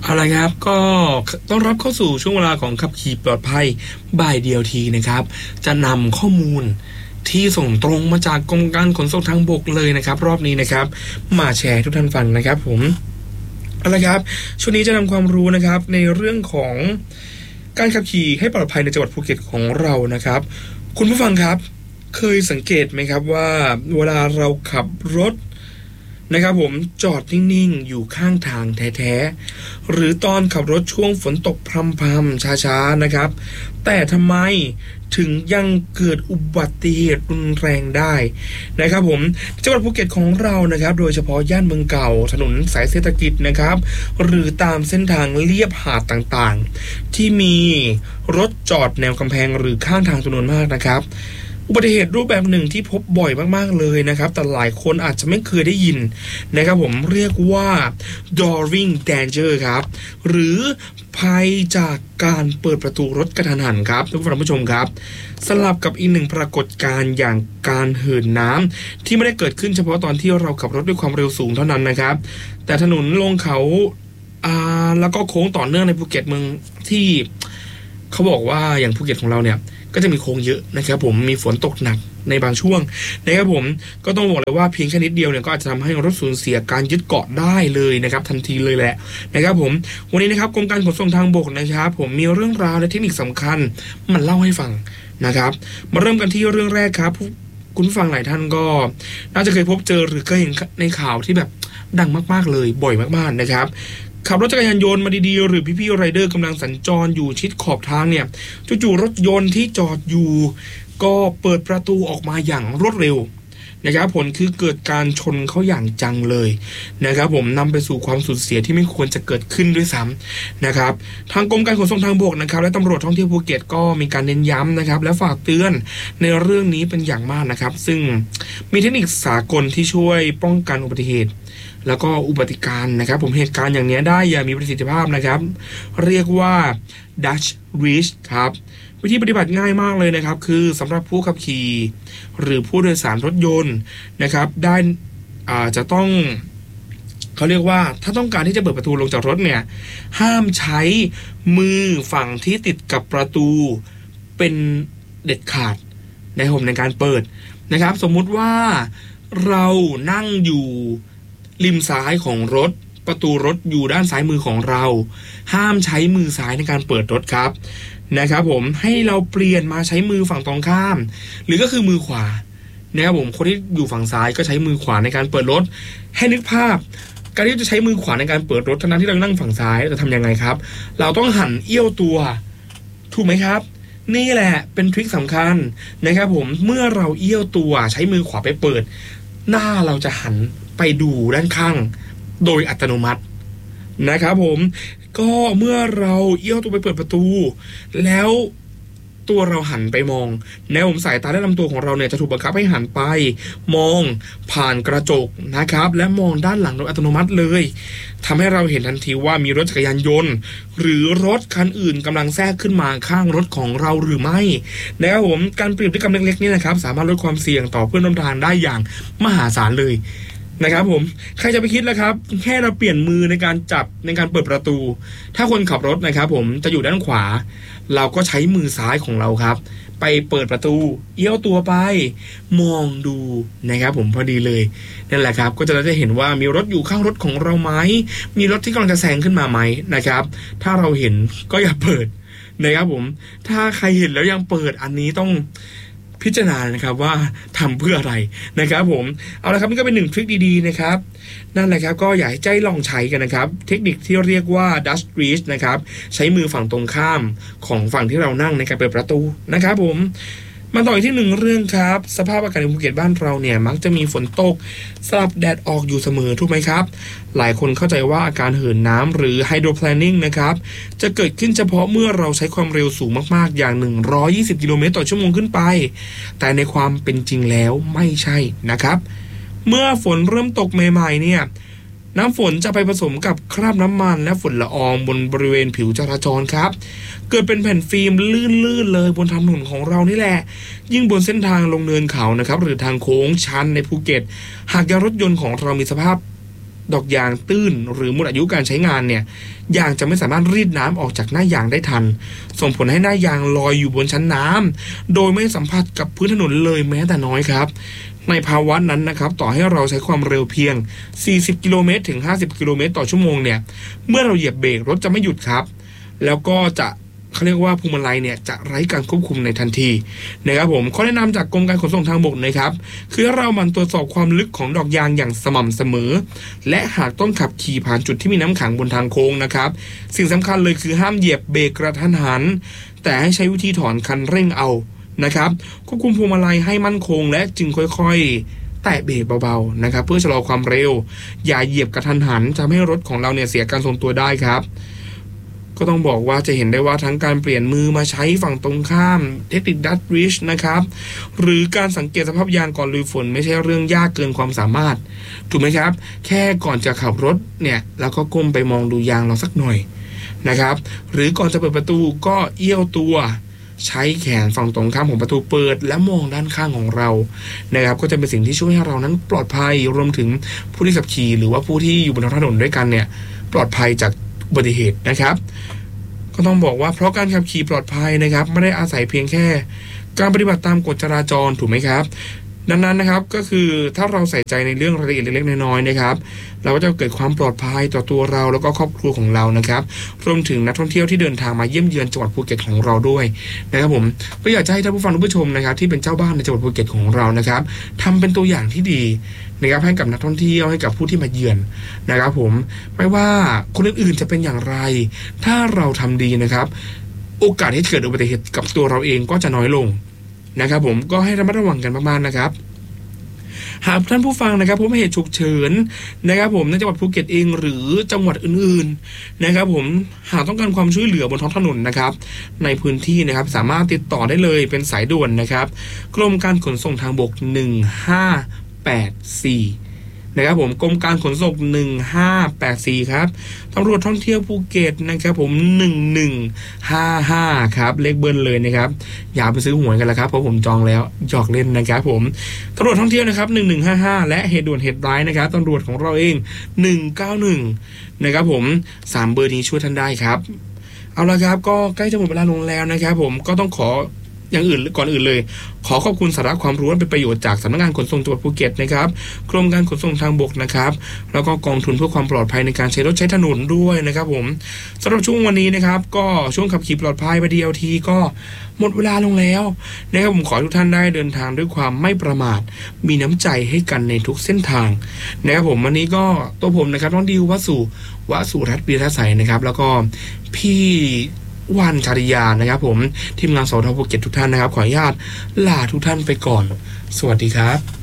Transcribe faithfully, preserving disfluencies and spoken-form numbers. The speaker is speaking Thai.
เอาละครับก็ต้อนรับเข้าสู่ช่วงเวลาของขับขี่ปลอดภัยบ่ายเดียวทีนะครับจะนำข้อมูลที่ส่งตรงมาจากกรมการขนส่งทางบกเลยนะครับรอบนี้นะครับมาแชร์ทุกท่านฟังนะครับผมเอาละครับช่วงนี้จะนำความรู้นะครับในเรื่องของการขับขี่ให้ปลอดภัยในจังหวัดภูเก็ตของเรานะครับคุณผู้ฟังครับเคยสังเกตไหมครับว่าเวลาเราขับรถนะครับผมจอดนิ่งๆอยู่ข้างทางแท้ๆหรือตอนขับรถช่วงฝนตกพรำๆช้าๆนะครับแต่ทำไมถึงยังเกิดอุบัติเหตุรุนแรงได้นะครับผมจังหวัดภูเก็ตของเรานะครับโดยเฉพาะย่านเมืองเก่าถนนสายเศรษฐกิจนะครับหรือตามเส้นทางเลียบหาดต่างๆที่มีรถจอดแนวกำแพงหรือข้างทางจำนวนมากนะครับอุบัติเหตุรูปแบบหนึ่งที่พบบ่อยมากๆเลยนะครับแต่หลายคนอาจจะไม่เคยได้ยินนะครับผมเรียกว่า Driving Danger ครับหรือภัยจากการเปิดประตูรถกระทันหันครับทุกท่านผู้ชมครับสลับกับอีกหนึ่งปรากฏการณ์อย่างการเหินน้ำที่ไม่ได้เกิดขึ้นเฉพาะตอนที่เราขับรถด้วยความเร็วสูงเท่านั้นนะครับแต่ถนนลงเขาอ่าแล้วก็โค้งต่อเนื่องในภูเก็ตเมืองที่เขาบอกว่าอย่างภูเก็ตของเราเนี่ยก็จะมีโค้งเยอะนะครับผมมีฝนตกหนักในบางช่วงนะครับผมก็ต้องบอกเลยว่าเพียงแค่นิดเดียวเนี่ยก็อาจจะทำให้รถสูญเสียการยึดเกาะได้เลยนะครับทันทีเลยแหละนะครับผมวันนี้นะครับกรมการขนส่งทางบกนะครับผมมีเรื่องราวและเทคนิคสำคัญมันเล่าให้ฟังนะครับมาเริ่มกันที่เรื่องแรกครับคุณผู้ฟังหลายท่านก็น่าจะเคยพบเจอหรือเคยเห็นในข่าวที่แบบดังมากๆเลยบ่อยมากๆนะครับขับรถจักรยานยนต์มาดีๆหรือพี่ๆไรเดอร์กำลังสัญจรอยู่ชิดขอบทางเนี่ยจู่ๆรถยนต์ที่จอดอยู่ก็เปิดประตูออกมาอย่างรวดเร็วนะครับผลคือเกิดการชนเขาอย่างจังเลยนะครับผมนำไปสู่ความสูญเสียที่ไม่ควรจะเกิดขึ้นด้วยซ้ำนะครับทางกรมการขนส่งทางบกนะครับและตำรวจท่องเที่ยวภูเก็ตก็มีการเน้นย้ำนะครับและฝากเตือนในเรื่องนี้เป็นอย่างมากนะครับซึ่งมีเทคนิคสากลที่ช่วยป้องกันอุบัติเหตุแล้วก็อุบัติการนะครับผมเหตุการณ์อย่างนี้ได้อย่างมีประสิทธิภาพนะครับเรียกว่า Dutch Reach ครับวิธีปฏิบัติง่ายมากเลยนะครับคือสำหรับผู้ขับขี่หรือผู้โดยสารรถยนต์นะครับได้อ่าจะต้องเขาเรียกว่าถ้าต้องการที่จะเปิดประตูลงจากรถเนี่ยห้ามใช้มือฝั่งที่ติดกับประตูเป็นเด็ดขาดในผมในการเปิดนะครับสมมุติว่าเรานั่งอยู่ริมซ้ายของรถประตูรถอยู่ด้านซ้ายมือของเราห้ามใช้มือซ้ายในการเปิดรถครับนะครับผมให้เราเปลี่ยนมาใช้มือฝั่งตรงข้ามหรือก็คือมือขวานะครับผมคนที่อยู่ฝั่งซ้ายก็ใช้มือขวาในการเปิดรถให้นึกภาพการที่จะใช้มือขวาในการเปิดรถทั้งที่เรานั่งฝั่งซ้ายจะทำยังไงครับเราต้องหันเอี้ยวตัวถูกไหมครับนี่แหละเป็นทริคสำคัญนะครับผมเมื่อเราเอี้ยวตัวใช้มือขวาไปเปิดหน้าเราจะหันไปดูด้านข้างโดยอัตโนมัตินะครับผมก็เมื่อเราเอี้ยวตัวไปเปิดประตูแล้วตัวเราหันไปมองแนวผมสายตาและลำตัวของเราเนี่ยจะถูกบังคับให้หันไปมองผ่านกระจกนะครับและมองด้านหลังโดยอัตโนมัติเลยทำให้เราเห็นทันทีว่ามีรถจักรยานยนต์หรือรถคันอื่นกำลังแทรกขึ้นมาข้างรถของเราหรือไม่นะครับผมการเปรียบพฤติกรรมเล็กๆนี่นะครับสามารถลดความเสี่ยงต่อเพื่อนร่วมทางได้อย่างมหาศาลเลยนะครับผมใครจะไปคิดล่ะครับแค่เราเปลี่ยนมือในการจับในการเปิดประตูถ้าคนขับรถนะครับผมจะอยู่ด้านขวาเราก็ใช้มือซ้ายของเราครับไปเปิดประตูเอี้ยวตัวไปมองดูนะครับผมพอดีเลยนั่นแหละครับก็จะได้เห็นว่ามีรถอยู่ข้างรถของเราไหมมีรถที่กำลังจะแซงขึ้นมาไหมนะครับถ้าเราเห็นก็อย่าเปิดนะครับผมถ้าใครเห็นแล้วยังเปิดอันนี้ต้องพิจารณานะครับว่าทำเพื่ออะไรนะครับผมเอาละครับนี่ก็เป็นหนึ่งทริคดีๆนะครับนั่นแหละครับก็อยากให้ใจลองใช้กันนะครับเทคนิคที่เรียกว่า Dutch Reach นะครับใช้มือฝั่งตรงข้ามของฝั่งที่เรานั่งในการเปิดประตูนะครับผมมาต่ออีกที่หนึ่งเรื่องครับสภาพอากาศในภูเก็ตบ้านเราเนี่ยมักจะมีฝนตกสลับแดดออกอยู่เสมอถูกไหมครับหลายคนเข้าใจว่าอาการเหินน้ำหรือ hydroplaning นะครับจะเกิดขึ้นเฉพาะเมื่อเราใช้ความเร็วสูงมากๆอย่างหนึ่งร้อยยี่สิบกิโลเมตรต่อชั่วโมงขึ้นไปแต่ในความเป็นจริงแล้วไม่ใช่นะครับเมื่อฝนเริ่มตกใหม่ๆเนี่ยน้ำฝนจะไปผสมกับคราบน้ำมันและฝุ่นละอองบนบริเวณผิวจราจรครับเกิดเป็นแผ่นฟิล์มลื่นๆเลยบนถนนของเรานี่แหละยิ่งบนเส้นทางลงเนินเขานะครับหรือทางโค้งชันในภูเก็ตหากยางรถยนต์ของเรามีสภาพดอกยางตื้นหรือหมดอายุการใช้งานเนี่ยยางจะไม่สามารถรีดน้ำออกจากหน้ายางได้ทันส่งผลให้หน้ายางลอยอยู่บนชั้นน้ำโดยไม่สัมผัสกับพื้นถนนเลยแม้แต่น้อยครับในภาวะนั้นนะครับต่อให้เราใช้ความเร็วเพียงสี่สิบกิโลเมตรถึงห้าสิบกิโลเมตรต่อชั่วโมงเนี่ยเมื่อเราเหยียบเบรกรถจะไม่หยุดครับแล้วก็จะเขาเรียกว่าพวงมาลัยเนี่ยจะไร้การควบคุมในทันทีนะครับผมข้อแนะนำจากกรมการขนส่งทางบกนะครับคือเรามันตรวจสอบความลึกของดอกยางอย่างสม่ำเสมอและหากต้องขับขี่ผ่านจุดที่มีน้ำขังบนทางโค้งนะครับสิ่งสำคัญเลยคือห้ามเหยียบเบรกกระทันหันแต่ให้ใช้วิธีถอนคันเร่งเอานะครับควบคุมพวงมาลัยให้มั่นคงและจึงค่อยๆแตะเบรกเบาๆนะครับเพื่อชะลอความเร็วอย่าเหยียบกระทันหันจะทำให้รถของเราเนี่ยเสียการทรงตัวได้ครับก็ต้องบอกว่าจะเห็นได้ว่าทั้งการเปลี่ยนมือมาใช้ฝั่งตรงข้ามเทคนิคดัตริชนะครับหรือการสังเกตสภาพยางก่อนลุยฝนไม่ใช่เรื่องยากเกินความสามารถถูกไหมครับแค่ก่อนจะขับรถเนี่ยแล้วก็ก้มไปมองดูยางเราสักหน่อยนะครับหรือก่อนจะเปิดประตูก็เอี้ยวตัวใช้แขนฝั่งตรงข้ามของประตูเปิดและมองด้านข้างของเรานะครับก็จะเป็นสิ่งที่ช่วยให้เรานั้นปลอดภัยรวมถึงผู้ที่ขับขี่หรือว่าผู้ที่อยู่บนท้องถนนด้วยกันเนี่ยปลอดภัยจากอุบัติเหตุนะครับก็ต้องบอกว่าเพราะการขับขี่ปลอดภัยนะครับไม่ได้อาศัยเพียงแค่การปฏิบัติตามกฎจราจรถูกไหมครับดังนั้นนะครับก็คือถ้าเราใส่ใจในเรื่องรายละเอียดเล็กๆน้อยๆนะครับเราก็จะเกิดความปลอดภัยต่อตัวเราแล้วก็ครอบครัวของเรานะครับรวมถึงนักท่องเที่ยวที่เดินทางมาเยี่ยมเยือนจังหวัดภูเก็ตของเราด้วยนะครับผมก็อยากจะให้ท่านผู้ฟังทุกผู้ชมนะครับที่เป็นเจ้าบ้านในจังหวัดภูเก็ตของเรานะครับทำเป็นตัวอย่างที่ดีนะครับให้กับนักท่องเที่ยวให้กับผู้ที่มาเยือนนะครับผมไม่ว่าคนอื่นๆจะเป็นอย่างไรถ้าเราทำดีนะครับโอกาสที่เกิดอุบัติเหตุกับตัวเราเองก็จะน้อยลงนะครับผมก็ให้ระมัดระวังกันมากๆนะครับหากท่านผู้ฟังนะครับพบเหตุฉุกเฉินนะครับผมในจังหวัดภูเก็ตเองหรือจังหวัดอื่นๆนะครับผมหากต้องการความช่วยเหลือบนท้องถนนนะครับในพื้นที่นะครับสามารถติดต่อได้เลยเป็นสายด่วนนะครับกรมการขนส่งทางบกหนึ่งห้าแปดสี่นะครับผมกรมการขนส่งหนึ่งห้าแปดสี่ครับตำรวจท่องเที่ยวภูเก็ตนะครับผมหนึ่งหนึ่งห้าห้าครับเลขเบิ้ลเลยนะครับอย่าไปซื้อหวยกันละครับเพราะผมจองแล้วหยอกเล่นนะครับผมตำรวจท่องเที่ยวนะครับหนึ่งหนึ่งห้าห้าและเหตุด่วนเหตุร้ายนะครับตำรวจของเราเองหนึ่งเก้าหนึ่งนะครับผมสามเบอร์นี้ช่วยท่านได้ครับเอาละครับก็ใกล้จะหมดเวลาลงแล้วนะครับผมก็ต้องขออย่างอื่นก่อนอื่นเลยขอขอบคุณสาระความรู้และเป็นประโยชน์จากสำนักงานขนส่งจังหวัดภูเก็ตนะครับกรมการขนส่งทางบกนะครับแล้วก็กองทุนเพื่อความปลอดภัยในการใช้รถใช้ถนนด้วยนะครับผมสำหรับช่วงวันนี้นะครับก็ช่วงขับขี่ปลอดภัยไป ดี แอล ที ก็หมดเวลาลงแล้วนะครับผมขอให้ทุกท่านได้เดินทางด้วยความไม่ประมาทมีน้ำใจให้กันในทุกเส้นทางนะครับผมวันนี้ก็ตัวผมนะครับน้องดิววสุวสุรัตน์ วีรศัยนะครับแล้วก็พี่วันชาริยานะครับผมทีมงานสทภูเก็ตทุกท่านนะครับขออนุญาตลาทุกท่านไปก่อนสวัสดีครับ